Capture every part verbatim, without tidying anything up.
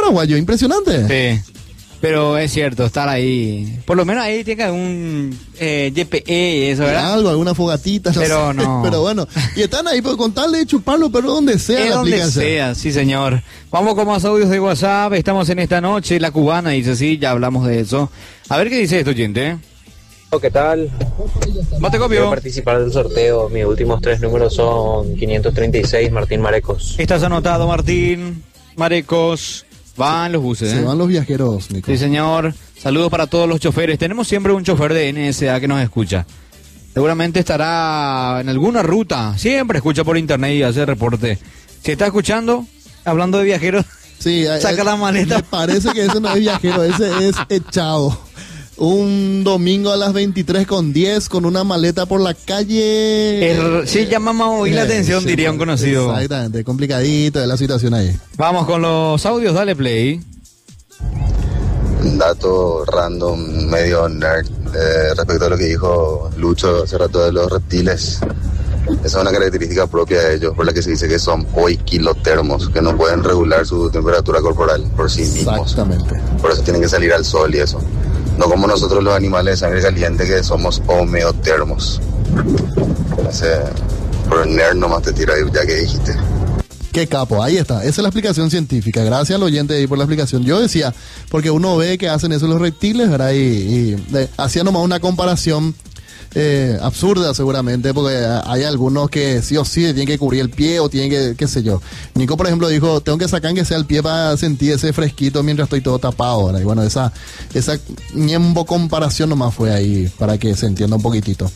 paraguayo, impresionante. Sí. Pero es cierto, estar ahí. Por lo menos ahí tiene que haber un eh, G P E y eso, ¿verdad? Algo, alguna fogatita. Pero no sé. no. Pero bueno, y están ahí por contarle de chuparlo, pero donde sea Es la donde aplicación. sea, sí señor. Vamos con más audios de WhatsApp. Estamos en esta noche, la cubana dice, sí, ya hablamos de eso. A ver qué dice esto, gente. ¿Qué tal? ¿Vos te Quiero copio? participar del sorteo. Mis últimos tres números son quinientos treinta y seis, Martín Marecos. Estás anotado, Martín. Marecos. Van los buses, Se ¿eh? van los viajeros, Nico. Sí, señor. Saludos para todos los choferes. Tenemos siempre un chofer de N S A que nos escucha. Seguramente estará en alguna ruta. Siempre escucha por internet y hace reporte. Si está escuchando, hablando de viajeros, Sí, saca eh, la maleta. Me parece que ese no es viajero, ese es echado. Un domingo a las veintitrés con diez con una maleta por la calle. Er, sí, llama más oír la Eh, atención, sí, diría un conocido. Exactamente, complicadito de la situación ahí. Vamos con los audios, dale play. Un dato random, medio nerd, eh, respecto a lo que dijo Lucho hace rato de los reptiles. Esa es una característica propia de ellos, por la que se dice que son poiquilotermos, que no pueden regular su temperatura corporal por sí mismos. Exactamente. Por eso tienen que salir al sol y eso. No como nosotros los animales de sangre caliente, que somos homeotermos. Ese, por nerd nomás te tiro ahí, ya que dijiste. Qué capo, ahí está. Esa es la explicación científica. Gracias al oyente ahí por la explicación. Yo decía, porque uno ve que hacen eso los reptiles, ¿verdad? Y, y de, hacía nomás una comparación eh, absurda seguramente, porque hay algunos que sí o sí tienen que cubrir el pie o tienen que, qué sé yo. Nico, por ejemplo, dijo, tengo que sacar que sea el pie para sentir ese fresquito mientras estoy todo tapado, ¿verdad? Y bueno, esa, esa ñembo comparación nomás fue ahí para que se entienda un poquitito.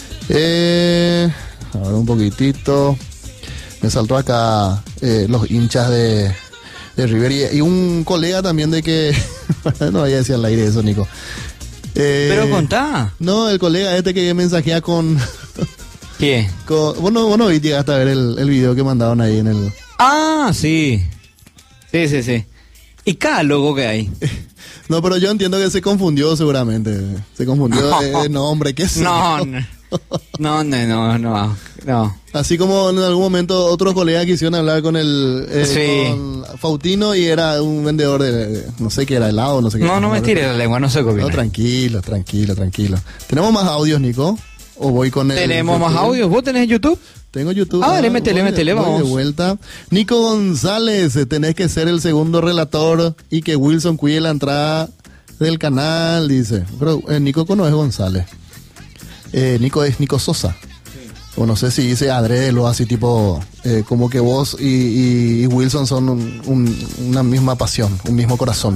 Eh, a ver, un poquitito. Me saltó acá eh, los hinchas de, de River y, y un colega también de que... no vaya a decir al aire eso, Nico. Eh, Pero contá. No, el colega este que mensajea con... ¿Qué? con bueno, bueno, y llegaste a ver el, el video que mandaron ahí en el... Ah, sí. Sí, sí, sí. ¿Y cada logo que hay? No, pero yo entiendo que se confundió seguramente. Se confundió No. de, de nombre, qué sé No, yo. no. No, no, no, no, no. Así como en algún momento otros colegas quisieron hablar con el eh, Sí. con Fautino y era un vendedor de, de- no sé qué era, helado, no sé qué. No, no me tires la lengua, no sé qué No, opinas. tranquilo, tranquilo, tranquilo. ¿Tenemos más audios, Nico? ¿O voy con el Tenemos más YouTube? audios. ¿Vos tenés YouTube? Tengo YouTube. Ah, dale, ah, métele, voy de- métele, voy vamos. de vuelta. Nico González, eh, tenés que ser el segundo relator y que Wilson cuide la entrada del canal, dice. Pero eh, Nico no es González. Eh, Nico es Nico Sosa. O no sé si dice adrede lo así tipo, eh, como que vos y, y- y Wilson son un- un- una misma pasión, un mismo corazón.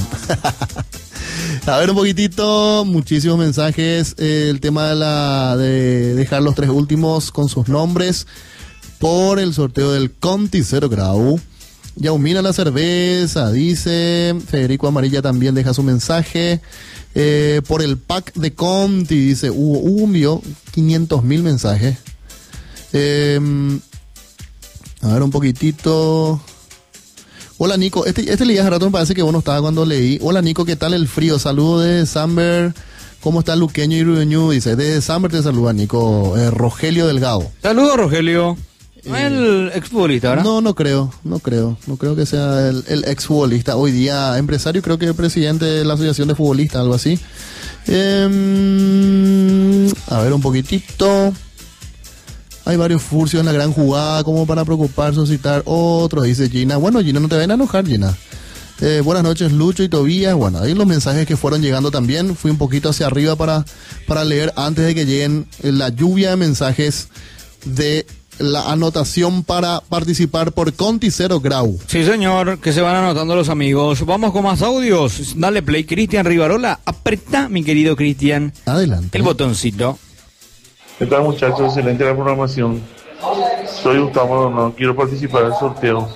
A ver un poquitito, muchísimos mensajes, eh, el tema de, la, de dejar los tres últimos con sus nombres por el sorteo del Conti Cero Grau. Yaumina la cerveza, dice. Federico Amarilla también deja su mensaje. Eh, por el pack de Conti, dice. Hugo, Hugo envió quinientos mil mensajes. Eh, a ver un poquitito. Hola Nico, este, este leí hace rato, me parece que vos no estabas cuando leí. Hola Nico, ¿qué tal el frío? Saludos de Samber. ¿Cómo está Luqueño y Rubeñú? Dice, desde Samber te saluda Nico. Eh, Rogelio Delgado. Saludos, Rogelio. No es el exfutbolista, ¿verdad? No, no creo, no creo. No creo que sea el, el exfutbolista. Hoy día empresario, creo que presidente de la Asociación de Futbolistas, algo así. Eh, a ver un poquitito. Hay varios furcios en la gran jugada como para preocuparse o citar otros, dice Gina. Bueno, Gina, no te vayan a enojar, Gina. Eh, buenas noches, Lucho y Tobías. Bueno, ahí los mensajes que fueron llegando también. Fui un poquito hacia arriba para, para leer antes de que lleguen la lluvia de mensajes de la anotación para participar por Conti Cero Grau. Sí, señor, que se van anotando los amigos. Vamos con más audios. Dale play, Cristian Rivarola. Apreta, mi querido Cristian, Adelante. el botoncito. ¿Qué tal, muchachos? Excelente la programación. Soy Gustavo, no quiero participar del sorteo.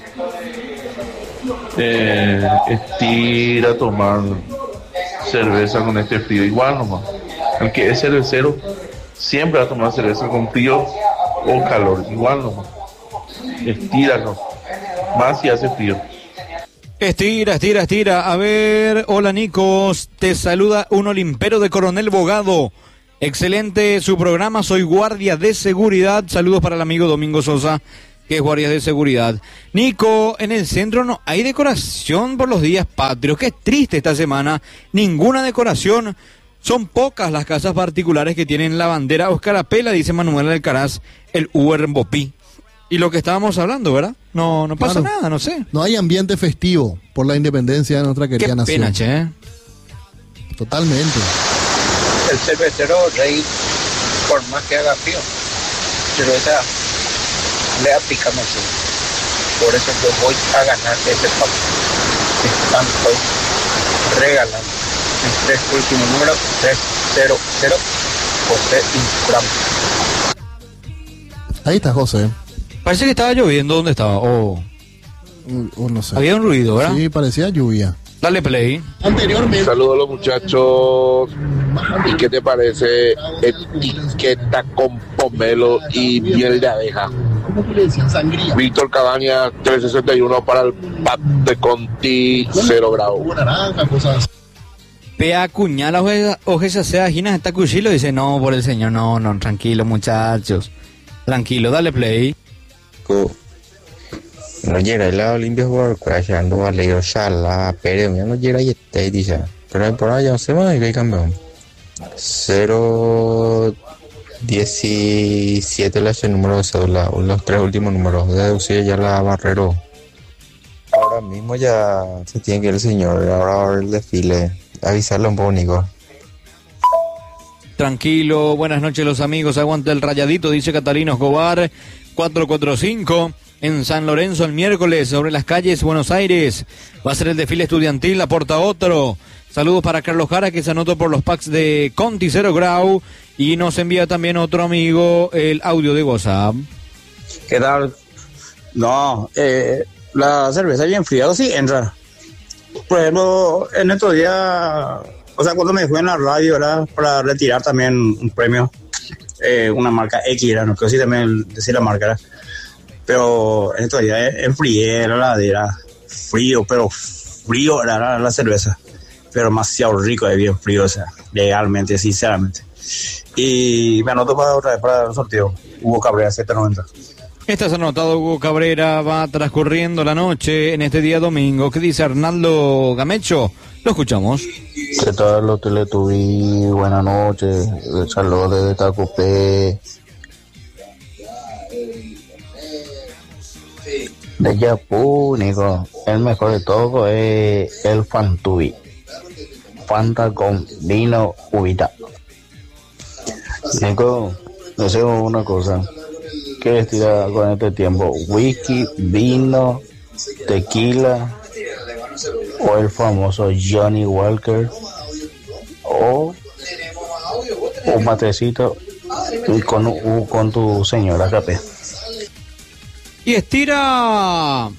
Eh, estira tomar cerveza con este frío. Igual nomás. El que es cervecero siempre va a tomar cerveza con frío o calor. Igual nomás. Estíralo. Más si hace frío. Estira, estira, estira. A ver, hola Nicos, te saluda un olimpero de Coronel Bogado. Excelente su programa, soy guardia de seguridad. Saludos para el amigo Domingo Sosa. que es guardias de seguridad. Nico, en el centro no hay decoración por los días patrios. Qué triste esta semana. Ninguna decoración. Son pocas las casas particulares que tienen la bandera Oscar Apela, dice Manuel Alcaraz, el Uber en Bopí. Y lo que estábamos hablando, ¿verdad? No, no pasa Claro. nada, no sé. No hay ambiente festivo por la independencia de nuestra querida Qué nación. pena, che. Totalmente. El cervecero Rey, por más que haga frío, cerveza le aplica mucho. Por eso yo voy a ganar ese papel. Están hoy regalando. En tres últimos números, tres cero cero, José Instagram. Ahí está José. Parece que estaba lloviendo. ¿Dónde estaba? Oh, O no sé. había un ruido, ¿verdad? Sí, parecía lluvia. Dale play. Anteriormente. Saludos a los muchachos. ¿Y qué te parece etiqueta con pomelo y miel de abeja? ¿Cómo que le decían sangría? Víctor Cabaña, trescientos sesenta y uno para el Pat de Conti, cero grado. Jugo naranja, cosas. Pea cuñala ojesa sea ginas está cuchillo. Dice, no, por el señor, no, no, tranquilo, muchachos. Tranquilo, dale play. No llega el lado limpio por crash ando a leer shala pero ya no llega y te dice pero por allá se va y que campeón cero diecisiete es el número de cédula, los tres últimos números de deducir ya la Barrero. Ahora mismo ya se tiene que ir el señor, ahora va a ver el desfile, avisarle un poco, Nico. Tranquilo, buenas noches los amigos, aguanta el rayadito, dice Catalino Escobar, cuatro cuatro cinco, en San Lorenzo el miércoles, sobre las calles Buenos Aires, va a ser el desfile estudiantil, aporta otro, saludos para Carlos Jara que se anotó por los packs de Conti Cero Grau, y nos envía también otro amigo el audio de WhatsApp. ¿Qué tal? No, eh, la cerveza ya enfriada sí entra. Por ejemplo, en estos días, o sea, cuando me fui en la radio, era para retirar también un premio, eh, una marca X, era, no quiero decir también decir la marca, era. Pero en estos días enfrié la ladera, frío, pero frío era la, la cerveza, pero demasiado rico, de bien frío, o sea, legalmente, sinceramente. Y me anoto para otra vez para el sorteo, Hugo Cabrera, siete noventa. Estás anotado, Hugo Cabrera, va transcurriendo la noche en este día domingo. ¿Qué dice Arnaldo Gamecho? Lo escuchamos. ¿Qué tal los Teletubbies? Buenas noches, saludos desde Tacupé. De Yapú, Nico, el mejor de todo es el Fantubi. Fanta con vino ubita. Nico, deseo una cosa. ¿Qué estira con este tiempo? ¿Whisky, vino, tequila o el famoso Johnny Walker o un matecito con, con tu señora Capé? Y estira...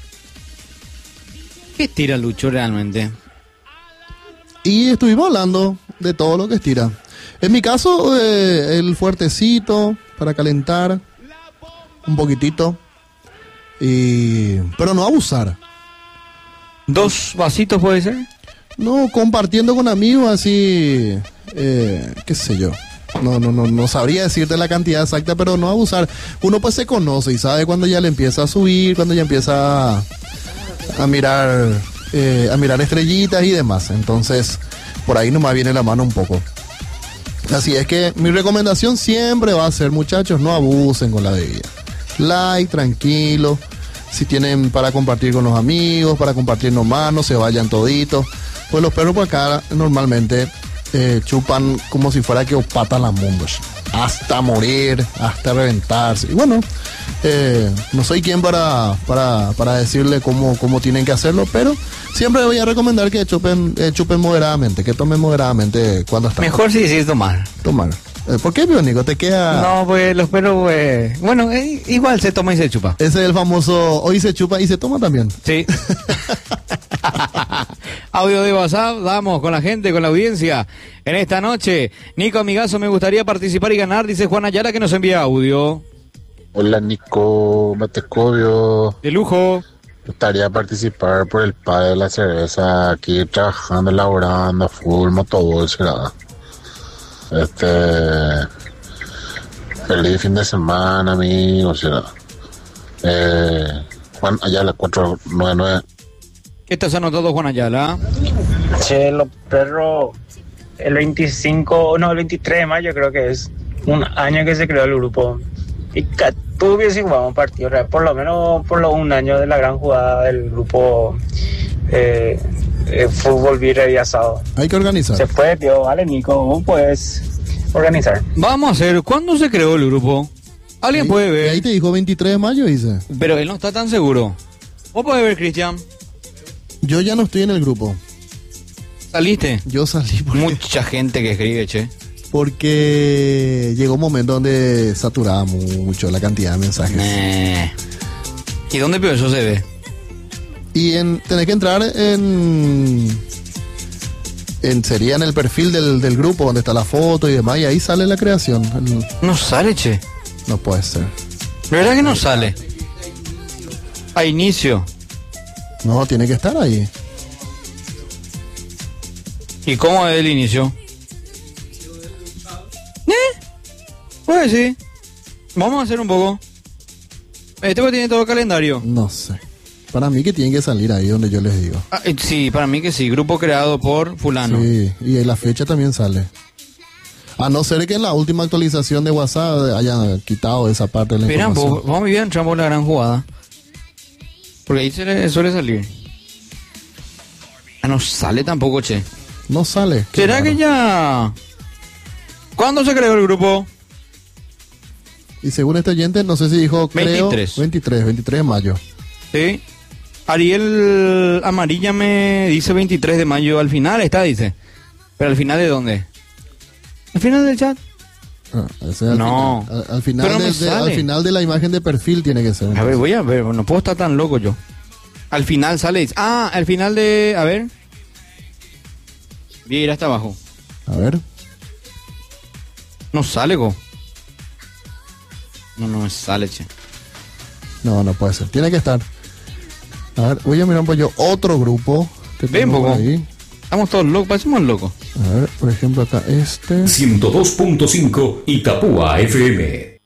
¿Qué estira Lucho realmente? Y estuvimos hablando de todo lo que estira. En mi caso, eh, el fuertecito para calentar un poquitito, y pero no abusar. ¿Dos vasitos puede ser? No, compartiendo con amigos así, eh, qué sé yo. No, no, no, no sabría decirte la cantidad exacta, pero no abusar. Uno pues se conoce y sabe cuando ya le empieza a subir, cuando ya empieza a, a mirar, eh, a mirar estrellitas y demás. Entonces, por ahí nomás viene la mano un poco. Así es que mi recomendación siempre va a ser, muchachos, no abusen con la bebida. Like, tranquilo. Si tienen para compartir con los amigos, para compartir nomás, no se vayan toditos. Pues los perros por acá normalmente eh, chupan como si fuera que os patan las mundos. Hasta morir, hasta reventarse. Y bueno, eh, no soy quien para, para, para decirle cómo, cómo tienen que hacerlo, pero siempre voy a recomendar que chupen, eh, chupen moderadamente, que tomen moderadamente cuando están. Mejor si decís tomar. Tomar. Eh, ¿Por qué, Bionico? ¿Te queda...? No, pues los perros, pues... Bueno, eh, igual se toma y se chupa. Ese es el famoso, hoy se chupa y se toma también. Sí. Audio de WhatsApp, vamos con la gente, con la audiencia. En esta noche, Nico, amigazo, me gustaría participar y ganar, dice Juan Ayala, que nos envía audio. Hola, Nico Matecobio. De lujo. Me gustaría participar por el padre de la cerveza, aquí trabajando, laborando, full, motobolsa, ¿verdad? Este... Feliz fin de semana, amigos, ¿verdad? Eh, Juan Ayala cuatro nueve nueve. ¿Qué estás anotando, Juan Ayala? Che, los perros, el veinticinco, no, el veintitrés de mayo creo que es, un año que se creó el grupo. Y tú que si jugamos partidos, por lo menos por lo un año de la gran jugada del grupo eh, eh, Fútbol Birra y Asado. Hay que organizar. Se fue, tío, vale, Nico, vos puedes organizar. Vamos a hacer, ¿cuándo se creó el grupo? ¿Alguien Ahí- puede ver? Ahí te dijo veintitrés de mayo, dice. Pero él no está tan seguro. ¿Vos podés ver, Cristian? Yo ya no estoy en el grupo. ¿Saliste? Yo salí porque, Mucha gente que escribe, che. porque llegó un momento donde saturaba mucho la cantidad de mensajes. Nah. ¿Y dónde peor eso se ve? Y en, tenés que entrar en, en sería en el perfil del, del grupo donde está la foto y demás, y ahí sale la creación. El- No sale, che. no puede ser. ¿De verdad que no sale? A inicio. No, tiene que estar ahí. ¿Y cómo es el inicio? ¿Eh? Pues sí. Vamos a hacer un poco. Este pues tiene todo el calendario. No sé. Para mí que tiene que salir ahí donde yo les digo. Ah, eh, sí, para mí que sí. Grupo creado por fulano. Sí, y ahí la fecha también sale. A no ser que en la última actualización de WhatsApp hayan quitado esa parte de la Mira, información. pues, vamos a bien, entramos en la gran jugada. Porque ahí se le suele salir. Ah, no sale tampoco, che. No sale. Qué ¿Será raro. que ya...? ¿Cuándo se creó el grupo? Y según este oyente, no sé si dijo creo, veintitrés. veintitrés, veintitrés de mayo. Sí. Ariel Amarilla me dice veintitrés de mayo. Al final está, dice. ¿Pero al final de dónde? ¿Al final del chat? Ah, ese al No. final. Al, al final Pero no de, me de- al sale. final de la imagen de perfil tiene que ser. A ver, voy a ver. No puedo estar tan loco yo. Al final sale... dice, ah, al final de... A ver. Voy a ir hasta abajo. A ver. No sale, go. No, no me sale, che. No, no puede ser. Tiene que estar. A ver, voy a mirar un poco otro grupo. que Ven, tengo por poco. ahí. Estamos todos locos, parecemos locos. A ver, por ejemplo, acá este. ciento dos punto cinco Itapúa F M.